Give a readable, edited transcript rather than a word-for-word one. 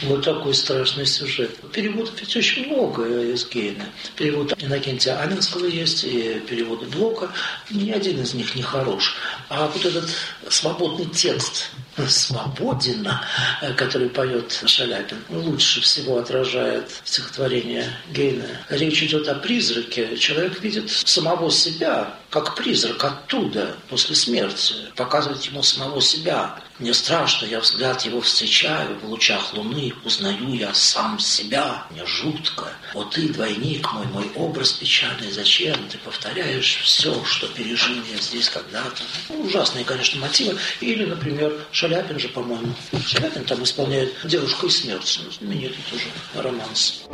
Вот такой страшный сюжет. Переводов ведь очень много из Гейне. Перевод Иннокентия Анинского есть, и переводы Блока. Ни один из них не хорош. А вот этот свободный текст «Свободина», который поет Шаляпин, лучше всего отражает стихотворение Гейне. Речь идет о призраке. Человек видит самого себя, как призрак оттуда, после смерти. Показывает ему самого себя. Мне страшно, я взгляд его встречаю в лучах луны, узнаю я сам себя, мне жутко. Вот ты, двойник мой, мой образ печальный, зачем ты повторяешь все, что пережил я здесь когда-то? Ужасные, конечно, мотивы. Или, например, Шаляпин же, по-моему. Шаляпин там исполняет «Девушка и смерть». Знаменитый тоже романс.